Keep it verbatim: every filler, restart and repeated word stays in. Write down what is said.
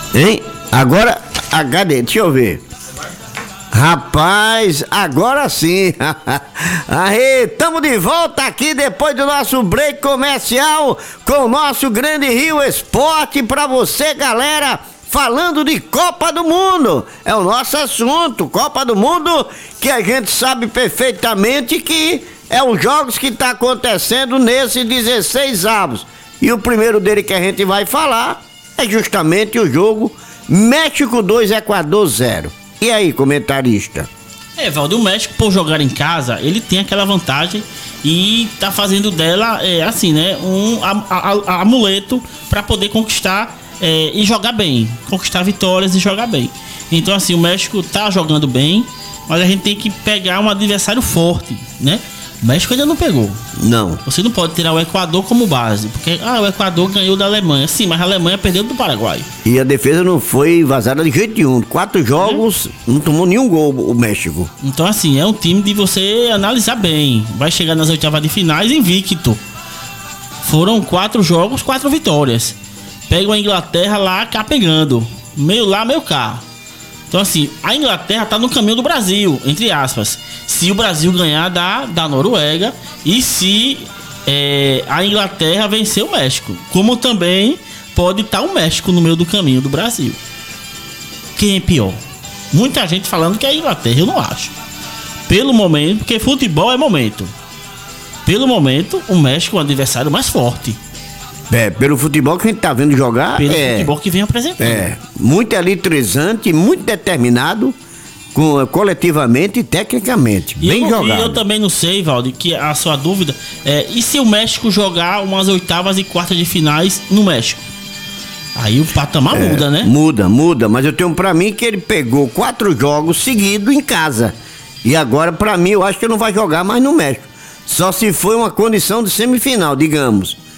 Hein? Agora, a cadê? Deixa eu ver. Rapaz, agora sim. Aí, estamos de volta aqui depois do nosso break comercial com o nosso Grande Rio Esporte pra você, galera, falando de Copa do Mundo. É o nosso assunto, Copa do Mundo, que a gente sabe perfeitamente que é os jogos que tá acontecendo nesses dezesseis avos. E o primeiro dele que a gente vai falar é justamente o jogo México dois, Equador zero. E aí, comentarista? É, Valdo, o México, por jogar em casa, ele tem aquela vantagem e tá fazendo dela, é, assim, né, um a, a, a, amuleto para poder conquistar é, e jogar bem, conquistar vitórias e jogar bem. Então, assim, o México tá jogando bem, mas a gente tem que pegar um adversário forte, né? O México ainda não pegou. Não. Você não pode tirar o Equador como base, porque ah, o Equador ganhou da Alemanha. Sim, mas a Alemanha perdeu do Paraguai. E a defesa não foi vazada de jeito nenhum. Quatro jogos, é. não tomou nenhum gol o México. Então, assim, é um time de você analisar bem. Vai chegar nas oitavas de finais invicto. Foram quatro jogos, quatro vitórias. Pega a Inglaterra lá, cá pegando. Meio lá, meio cá. Então, assim, a Inglaterra tá no caminho do Brasil, entre aspas. Se o Brasil ganhar da, da Noruega e se é, a Inglaterra vencer o México. Como também pode estar o México no meio do caminho do Brasil. Quem é pior? Muita gente falando que é a Inglaterra, eu não acho. Pelo momento, porque futebol é momento. Pelo momento, o México é o adversário mais forte. É, pelo futebol que a gente tá vendo jogar. Pelo é, futebol que vem apresentando. É, muito eletrizante, muito determinado, com, coletivamente e tecnicamente. E bem eu, jogado. E eu também não sei, Valdir, que a sua dúvida é: e se o México jogar umas oitavas e quartas de finais no México? Aí o patamar é, muda, né? Muda, muda, mas eu tenho pra mim que ele pegou quatro jogos seguidos em casa. E agora, pra mim, eu acho que ele não vai jogar mais no México. Só se for uma condição de semifinal, digamos.